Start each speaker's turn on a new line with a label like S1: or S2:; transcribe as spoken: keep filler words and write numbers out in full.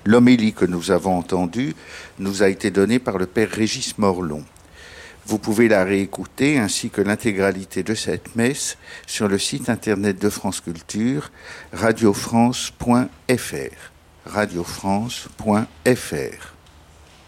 S1: L'homélie que nous avons entendue nous a été donnée par le père Régis Morlon. Vous pouvez la réécouter ainsi que l'intégralité de cette messe sur le site internet de France Culture, radio france point f r. radio france point f r.